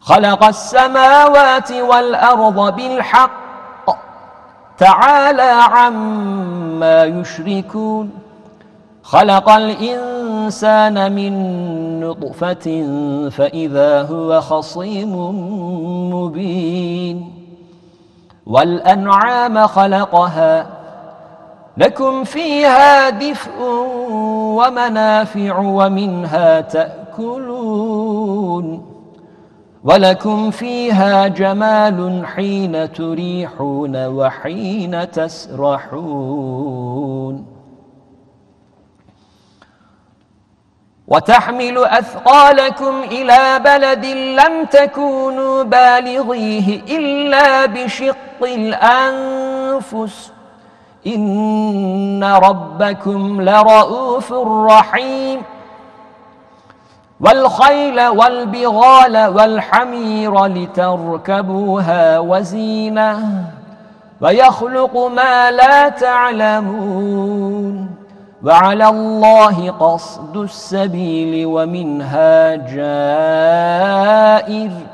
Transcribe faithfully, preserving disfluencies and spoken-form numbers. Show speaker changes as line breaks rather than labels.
خلق السماوات والأرض بالحق تعالى عما يشركون خلق الإنسان من نطفة فإذا هو خصيم مبين والأنعام خلقها لكم فيها دفء ومنافع ومنها تأكلون ولكم فيها جمال حين تريحون وحين تسرحون وتحمل أثقالكم إلى بلد لم تكونوا بالغيه إلا بشق الأنفس إن ربكم لرؤوف رحيم والخيل والبغال والحمير لتركبوها وزينة ويخلق ما لا تعلمون وعلى الله قصد السبيل ومنها جائر